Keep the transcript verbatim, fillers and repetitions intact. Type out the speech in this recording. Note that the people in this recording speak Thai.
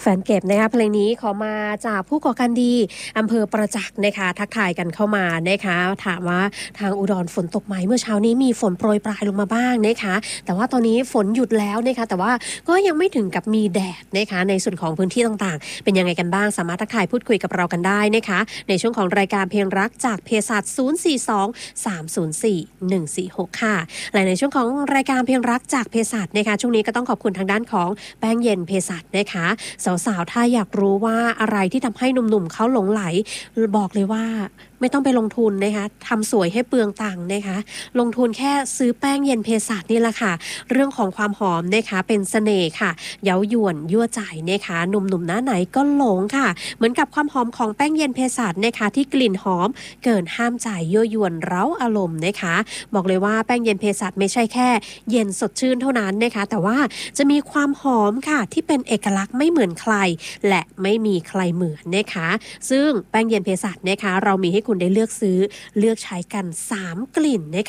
นเก็บนะคะเพลงนี้ขอมาจากผู้ก่อการดีอำเภอประจักษ์นะคะทักทายกันเข้ามานะคะถามว่าทางอุดรฝนตกไหมเมื่อเช้านี้มีฝนโปรยปลายลงมาบ้างนะคะแต่ว่าตอนนี้ฝนหยุดแล้วนะคะแต่ว่าก็ยังไม่ถึงกับมีแดดนะคะในส่วนของพื้นที่ต่างๆเป็นยังไงกันบ้างสามารถทักทายพูดคุยกับเรากันได้นะคะในช่วงของรายการเพลงรักจากเภสัชศูนย์ สี่ สอง สาม ศูนย์ สี่ หนึ่ง สี่ หกค่ะและในช่วงของรายการเพลงรักจากเภสัชนะคะช่วงนี้ก็ต้องขอบคุณทางด้านของแป้งเย็นเภสัชนะคะสาวๆถ้าอยากรู้ว่าอะไรที่ทำให้หนุ่มๆเขาหลงไหลบอกเลยว่าไม่ต้องไปลงทุนนะคะทำสวยให้เปลืองตังค์นะคะลงทุนแค่ซื้อแป้งเย็นเภสัชนี่แหละค่ะเรื่องของความหอมนะคะเป็นเสน่ห์ค่ะเย้ายวนยั่วใจนะคะหนุ่มๆหน้าไหนก็หลงค่ะเหมือนกับความหอมของแป้งเย็นเภสัชนะคะที่กลิ่นหอมเกินห้ามใจยั่วยวนเร้าอารมณ์นะคะบอกเลยว่าแป้งเย็นเภสัชไม่ใช่แค่เย็นสดชื่นเท่านั้นนะคะแต่ว่าจะมีความหอมค่ะที่เป็นเอกลักษณ์ไม่เหมือนใครและไม่มีใครเหมือนนะคะซึ่งแป้งเย็นเภสัชนะคะเรามีให้คุณได้เลือกซื้อเลือกใช้กันสามกลิ่นนะคะ